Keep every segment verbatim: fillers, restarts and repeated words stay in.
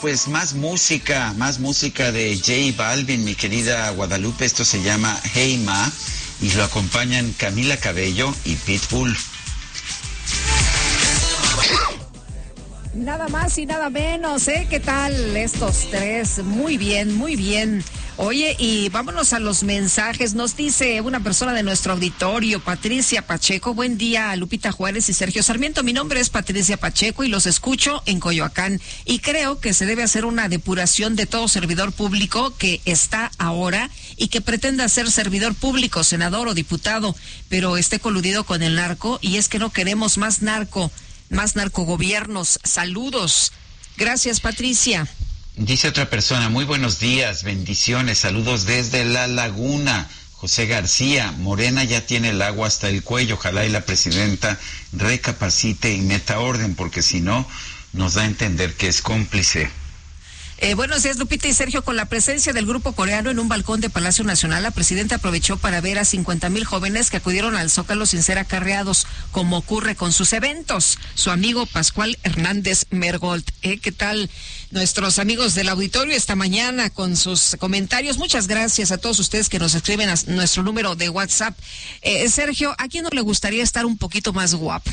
pues más música, más música de J Balvin, mi querida Guadalupe. Esto se llama Hey Ma y lo acompañan Camila Cabello y Pitbull. Nada más y nada menos, ¿eh? ¿Qué tal estos tres? Muy bien, muy bien. Oye, y vámonos a los mensajes. Nos dice una persona de nuestro auditorio, Patricia Pacheco. Buen día, Lupita Juárez y Sergio Sarmiento. Mi nombre es Patricia Pacheco y los escucho en Coyoacán. Y creo que se debe hacer una depuración de todo servidor público que está ahora y que pretenda ser servidor público, senador o diputado, pero esté coludido con el narco. Y es que no queremos más narco, más narcogobiernos. Saludos. Gracias, Patricia. Dice otra persona, muy buenos días, bendiciones, saludos desde La Laguna. José García, Morena ya tiene el agua hasta el cuello, ojalá y la presidenta recapacite y meta orden, porque si no, nos da a entender que es cómplice. Eh, buenos días, Lupita y Sergio. Con la presencia del grupo coreano en un balcón de Palacio Nacional, la presidenta aprovechó para ver a cincuenta mil jóvenes que acudieron al Zócalo sin ser acarreados, como ocurre con sus eventos. Su amigo Pascual Hernández Mergold. ¿Eh? ¿Qué tal nuestros amigos del auditorio esta mañana con sus comentarios? Muchas gracias a todos ustedes que nos escriben a nuestro número de WhatsApp. Eh, Sergio, ¿a quién no le gustaría estar un poquito más guapo?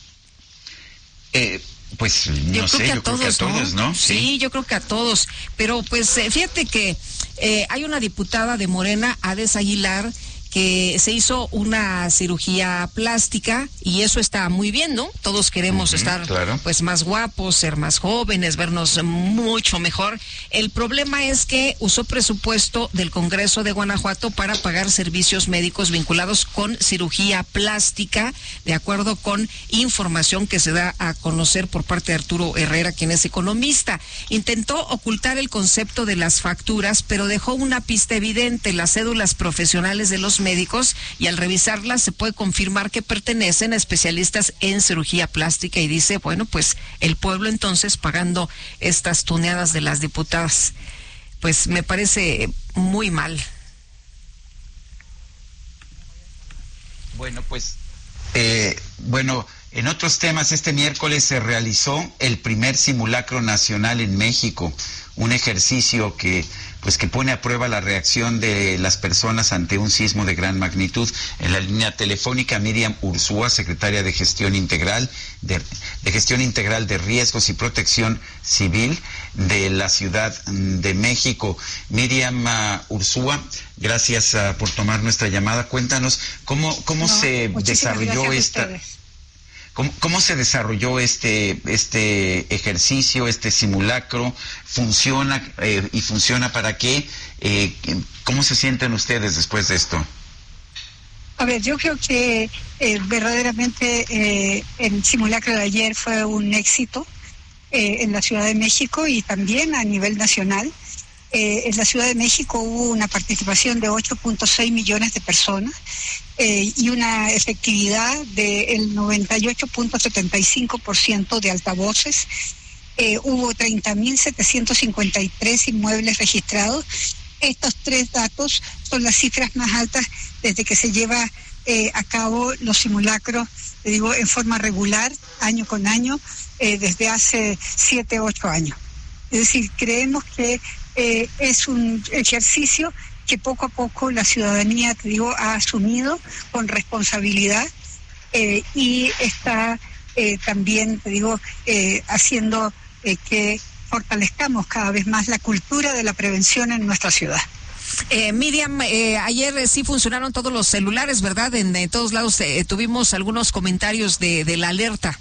Eh... Pues no yo sé, creo que a yo todos, creo que a todos, ¿no? ¿no? Sí, sí, yo creo que a todos. Pero pues eh, fíjate que eh, hay una diputada de Morena, Ades Aguilar, que se hizo una cirugía plástica y eso está muy bien, ¿no? Todos queremos uh-huh, estar claro. pues más guapos, ser más jóvenes, vernos mucho mejor. El problema es que usó presupuesto del Congreso de Guanajuato para pagar servicios médicos vinculados con cirugía plástica, de acuerdo con información que se da a conocer por parte de Arturo Herrera, quien es economista. Intentó ocultar el concepto de las facturas, pero dejó una pista evidente: las cédulas profesionales de los médicos, y al revisarlas se puede confirmar que pertenecen a especialistas en cirugía plástica. Y dice, bueno, pues el pueblo entonces pagando estas tuneadas de las diputadas. Pues me parece muy mal. Bueno, pues eh, bueno, en otros temas, este miércoles se realizó el primer simulacro nacional en México, un ejercicio que pues que pone a prueba la reacción de las personas ante un sismo de gran magnitud. En la línea telefónica, Miriam Ursúa, secretaria de Gestión Integral de, de Gestión Integral de Riesgos y Protección Civil de la Ciudad de México. Miriam uh, Ursúa, gracias uh, por tomar nuestra llamada. Cuéntanos cómo cómo no, se desarrolló esta ¿Cómo, ¿Cómo se desarrolló este este ejercicio, este simulacro? ¿Funciona eh, y funciona para qué? Eh, ¿Cómo se sienten ustedes después de esto? A ver, yo creo que eh, verdaderamente eh, el simulacro de ayer fue un éxito eh, en la Ciudad de México y también a nivel nacional. Eh, en la Ciudad de México hubo una participación de ocho punto seis millones de personas eh, y una efectividad del noventa y ocho punto setenta y cinco por ciento de altavoces. Eh, hubo treinta mil setecientos cincuenta y tres inmuebles registrados. Estos tres datos son las cifras más altas desde que se lleva eh, a cabo los simulacros, te digo, en forma regular, año con año, eh, desde hace siete, ocho años. Es decir, creemos que Eh, es un ejercicio que poco a poco la ciudadanía, te digo, ha asumido con responsabilidad eh, y está eh, también, te digo, eh, haciendo eh, que fortalezcamos cada vez más la cultura de la prevención en nuestra ciudad. Eh, Miriam, eh, ayer eh, sí funcionaron todos los celulares, ¿verdad? En, en todos lados eh, tuvimos algunos comentarios de, de la alerta.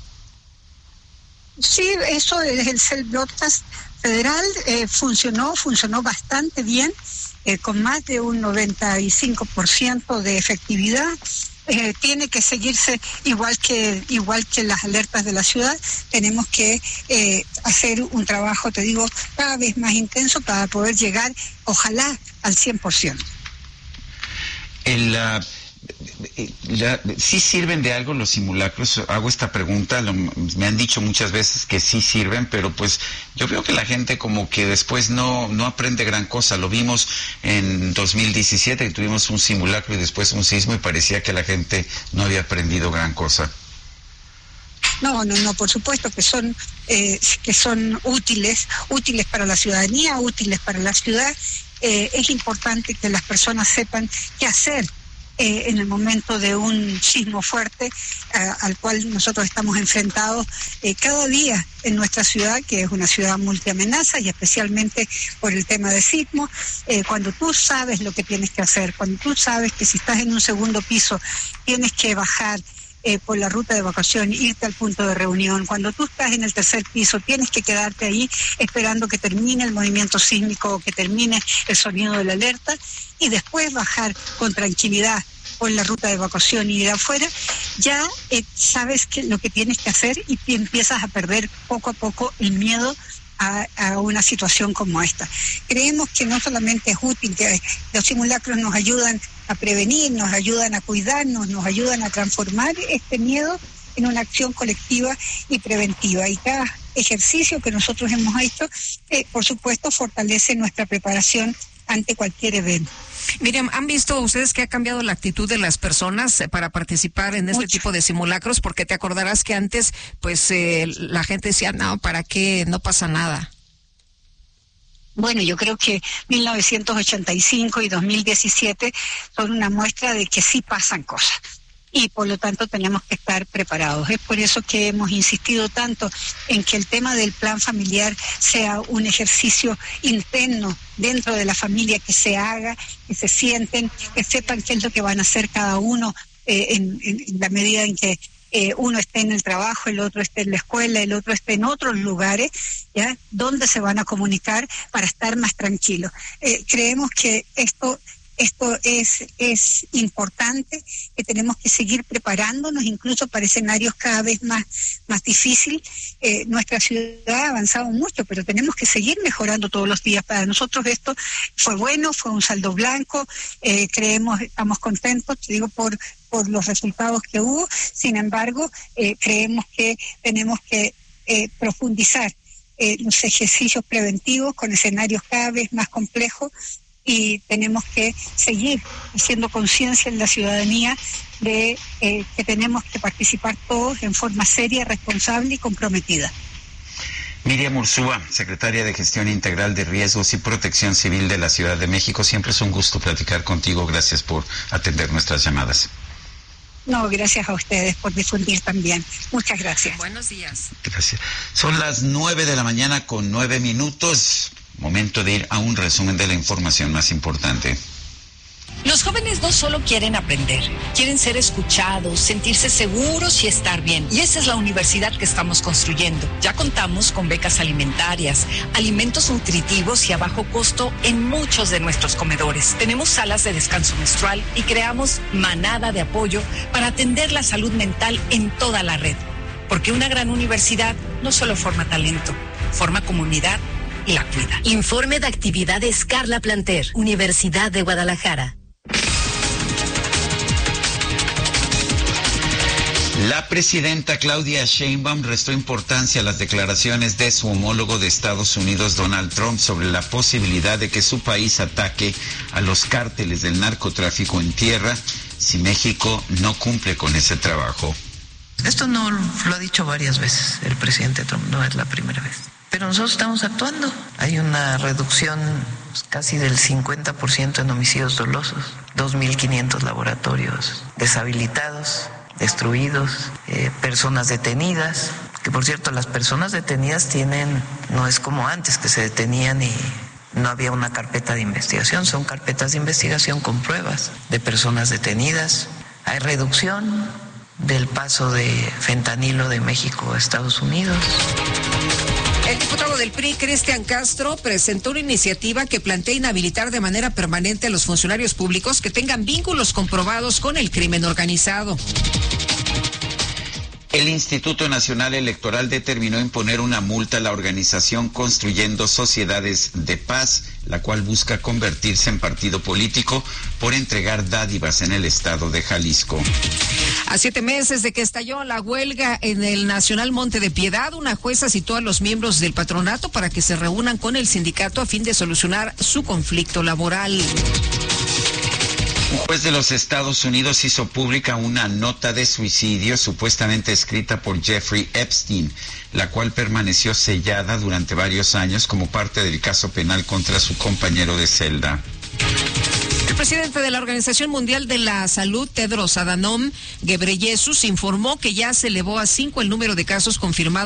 Sí, eso es el Cell Broadcast Federal, eh, funcionó, funcionó bastante bien, eh, con más de un noventa y cinco por ciento de efectividad. Eh, tiene que seguirse igual que igual que las alertas de la ciudad. Tenemos que eh, hacer un trabajo, te digo, cada vez más intenso para poder llegar, ojalá, al cien por ciento. El... Uh... Ya, ¿sí sirven de algo los simulacros? Hago esta pregunta, lo, me han dicho muchas veces que sí sirven, pero pues yo veo que la gente como que después no, no aprende gran cosa. Lo vimos en dos mil diecisiete, que tuvimos un simulacro y después un sismo y parecía que la gente no había aprendido gran cosa. No, no, no, por supuesto que son eh, que son útiles, útiles para la ciudadanía, útiles para la ciudad. Eh, es importante que las personas sepan qué hacer eh, en el momento de un sismo fuerte eh, al cual nosotros estamos enfrentados eh, cada día en nuestra ciudad, que es una ciudad multiamenaza, y especialmente por el tema de sismo. Eh, cuando tú sabes lo que tienes que hacer, cuando tú sabes que si estás en un segundo piso tienes que bajar Eh, por la ruta de evacuación, irte al punto de reunión. Cuando tú estás en el tercer piso, tienes que quedarte ahí esperando que termine el movimiento sísmico o que termine el sonido de la alerta y después bajar con tranquilidad por la ruta de evacuación y ir afuera. Ya eh, sabes que lo que tienes que hacer y empiezas a perder poco a poco el miedo A, a una situación como esta. Creemos que no solamente es útil, que los simulacros nos ayudan a prevenir, nos ayudan a cuidarnos, nos ayudan a transformar este miedo en una acción colectiva y preventiva. Y cada ejercicio que nosotros hemos hecho, eh, por supuesto, fortalece nuestra preparación ante cualquier evento. Miriam, ¿han visto ustedes que ha cambiado la actitud de las personas para participar en este Mucho. tipo de simulacros? Porque te acordarás que antes, pues, eh, la gente decía, no, ¿para qué? No pasa nada. Bueno, yo creo que mil novecientos ochenta y cinco y dos mil diecisiete son una muestra de que sí pasan cosas. Y por lo tanto tenemos que estar preparados. Es por eso que hemos insistido tanto en que el tema del plan familiar sea un ejercicio interno dentro de la familia, que se haga, que se sienten, que sepan qué es lo que van a hacer cada uno eh, en, en la medida en que eh, uno esté en el trabajo, el otro esté en la escuela, el otro esté en otros lugares, ¿ya? Donde se van a comunicar para estar más tranquilos. Eh, creemos que esto... Esto es, es importante, que tenemos que seguir preparándonos incluso para escenarios cada vez más, más difíciles. Eh, nuestra ciudad ha avanzado mucho, pero tenemos que seguir mejorando todos los días. Para nosotros esto fue bueno, fue un saldo blanco, eh, creemos, estamos contentos, te digo, por, por los resultados que hubo. Sin embargo, eh, creemos que tenemos que eh, profundizar eh, los ejercicios preventivos con escenarios cada vez más complejos, y tenemos que seguir haciendo conciencia en la ciudadanía de eh, que tenemos que participar todos en forma seria, responsable y comprometida. Miriam Ursúa, secretaria de Gestión Integral de Riesgos y Protección Civil de la Ciudad de México, siempre es un gusto platicar contigo. Gracias por atender nuestras llamadas. No, gracias a ustedes por difundir también. Muchas gracias. Buenos días. Gracias. Son las nueve de la mañana con nueve minutos. Momento de ir a un resumen de la información más importante. Los jóvenes no solo quieren aprender, quieren ser escuchados, sentirse seguros y estar bien. Y esa es la universidad que estamos construyendo. Ya contamos con becas alimentarias, alimentos nutritivos y a bajo costo en muchos de nuestros comedores. Tenemos salas de descanso menstrual y creamos manada de apoyo para atender la salud mental en toda la red. Porque una gran universidad no solo forma talento, forma comunidad y la cuida. Informe de actividades Carla Planter, Universidad de Guadalajara. La presidenta Claudia Sheinbaum restó importancia a las declaraciones de su homólogo de Estados Unidos, Donald Trump, sobre la posibilidad de que su país ataque a los cárteles del narcotráfico en tierra si México no cumple con ese trabajo. Esto no lo ha dicho varias veces el presidente Trump, no es la primera vez. Pero nosotros estamos actuando. Hay una reducción casi del cincuenta por ciento en homicidios dolosos, dos mil quinientos laboratorios deshabilitados, destruidos, eh, personas detenidas, que por cierto las personas detenidas tienen, no es como antes que se detenían y no había una carpeta de investigación, son carpetas de investigación con pruebas de personas detenidas. Hay reducción del paso de fentanilo de México a Estados Unidos. El diputado del P R I, Cristian Castro, presentó una iniciativa que plantea inhabilitar de manera permanente a los funcionarios públicos que tengan vínculos comprobados con el crimen organizado. El Instituto Nacional Electoral determinó imponer una multa a la organización Construyendo Sociedades de Paz, la cual busca convertirse en partido político por entregar dádivas en el estado de Jalisco. A siete meses de que estalló la huelga en el Nacional Monte de Piedad, una jueza citó a los miembros del patronato para que se reúnan con el sindicato a fin de solucionar su conflicto laboral. Un juez de los Estados Unidos hizo pública una nota de suicidio supuestamente escrita por Jeffrey Epstein, la cual permaneció sellada durante varios años como parte del caso penal contra su compañero de celda. El presidente de la Organización Mundial de la Salud, Tedros Adhanom Ghebreyesus, informó que ya se elevó a cinco el número de casos confirmados